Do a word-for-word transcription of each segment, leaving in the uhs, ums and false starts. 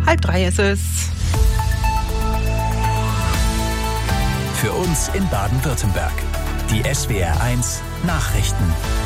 Halb drei ist es. Für uns in Baden-Württemberg. Die S W R eins Nachrichten.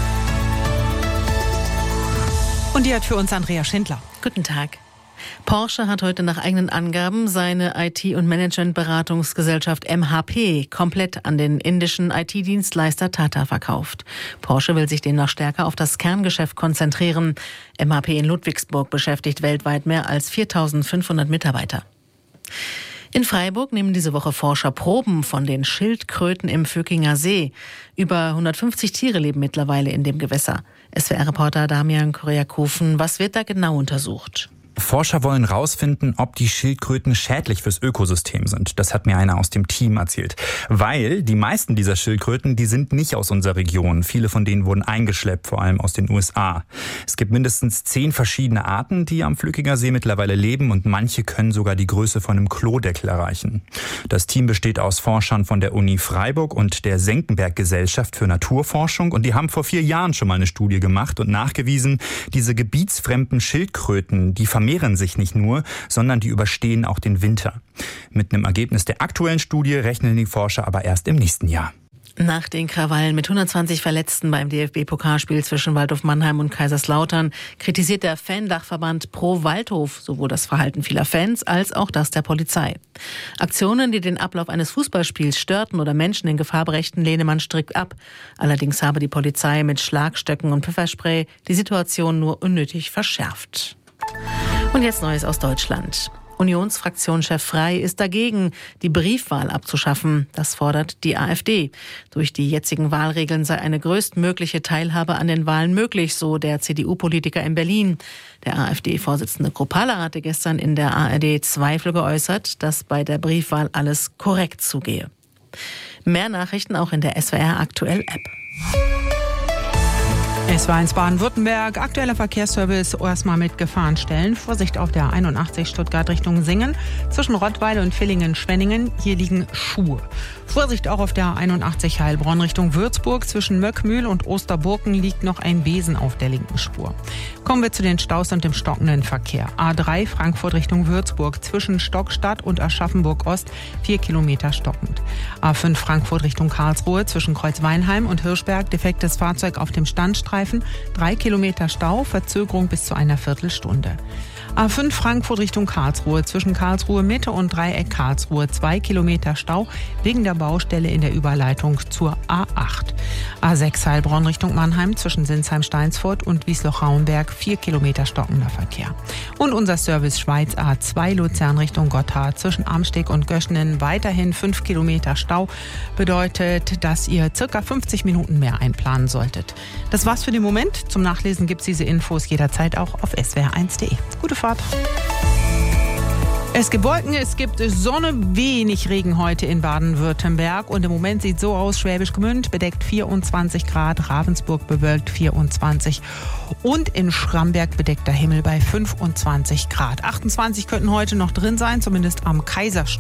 Und die hat für uns Andrea Schindler. Guten Tag. Porsche hat heute nach eigenen Angaben seine I T- und Management-Beratungsgesellschaft M H P komplett an den indischen I T-Dienstleister Tata verkauft. Porsche will sich demnach stärker auf das Kerngeschäft konzentrieren. M H P in Ludwigsburg beschäftigt weltweit mehr als viertausendfünfhundert Mitarbeiter. In Freiburg nehmen diese Woche Forscher Proben von den Schildkröten im Vöckinger See. Über hundertfünfzig Tiere leben mittlerweile in dem Gewässer. S W R-Reporter Damian Kyriakofen, was wird da genau untersucht? Forscher wollen rausfinden, ob die Schildkröten schädlich fürs Ökosystem sind. Das hat mir einer aus dem Team erzählt. Weil die meisten dieser Schildkröten, die sind nicht aus unserer Region. Viele von denen wurden eingeschleppt, vor allem aus den U S A. Es gibt mindestens zehn verschiedene Arten, die am Vöckinger See mittlerweile leben, und manche können sogar die Größe von einem Klodeckel erreichen. Das Team besteht aus Forschern von der Uni Freiburg und der Senckenberg-Gesellschaft für Naturforschung, und die haben vor vier Jahren schon mal eine Studie gemacht und nachgewiesen, diese gebietsfremden Schildkröten, die vermehren sich nicht nur, sondern die überstehen auch den Winter. Mit einem Ergebnis der aktuellen Studie rechnen die Forscher aber erst im nächsten Jahr. Nach den Krawallen mit hundertzwanzig Verletzten beim D F B-Pokalspiel zwischen Waldhof Mannheim und Kaiserslautern kritisiert der Fan-Dachverband Pro Waldhof sowohl das Verhalten vieler Fans als auch das der Polizei. Aktionen, die den Ablauf eines Fußballspiels störten oder Menschen in Gefahr brächten, lehne man strikt ab. Allerdings habe die Polizei mit Schlagstöcken und Pfefferspray die Situation nur unnötig verschärft. Und jetzt Neues aus Deutschland. Unionsfraktionschef Frey ist dagegen, die Briefwahl abzuschaffen. Das fordert die AfD. Durch die jetzigen Wahlregeln sei eine größtmögliche Teilhabe an den Wahlen möglich, so der C D U-Politiker in Berlin. Der AfD-Vorsitzende Kropala hatte gestern in der A R D Zweifel geäußert, dass bei der Briefwahl alles korrekt zugehe. Mehr Nachrichten auch in der S W R Aktuell App. S W R eins Baden-Württemberg, aktueller Verkehrsservice, erstmal mit Gefahrenstellen. Vorsicht auf der einundachtzig Stuttgart Richtung Singen, zwischen Rottweil und Villingen-Schwenningen, hier liegen Schuhe. Vorsicht auch auf der einundachtzig Heilbronn Richtung Würzburg, zwischen Möckmühl und Osterburken liegt noch ein Besen auf der linken Spur. Kommen wir zu den Staus und dem stockenden Verkehr. A drei Frankfurt Richtung Würzburg, zwischen Stockstadt und Aschaffenburg-Ost, vier Kilometer stockend. A fünf Frankfurt Richtung Karlsruhe, zwischen Kreuzweinheim und Hirschberg, defektes Fahrzeug auf dem Standstreifen, drei Kilometer Stau, Verzögerung bis zu einer Viertelstunde. A fünf Frankfurt Richtung Karlsruhe, zwischen Karlsruhe Mitte und Dreieck Karlsruhe, zwei Kilometer Stau wegen der Baustelle in der Überleitung zur A acht. A sechs Heilbronn Richtung Mannheim, zwischen Sinsheim-Steinsfurt und Wiesloch-Rauenberg, vier Kilometer stockender Verkehr. Und unser Service Schweiz A zwei Luzern Richtung Gotthard, zwischen Amsteg und Göschenen weiterhin fünf Kilometer Stau, bedeutet, dass ihr circa fünfzig Minuten mehr einplanen solltet. Das war's für den Moment. Zum Nachlesen gibt's diese Infos jederzeit auch auf S W R eins Punkt de. Gute Fahrt. Es gibt Wolken, es gibt Sonne, wenig Regen heute in Baden-Württemberg und im Moment sieht so aus: Schwäbisch Gmünd bedeckt vierundzwanzig Grad, Ravensburg bewölkt vierundzwanzig und in Schramberg bedeckter Himmel bei fünfundzwanzig Grad. achtundzwanzig könnten heute noch drin sein, zumindest am Kaiserstuhl.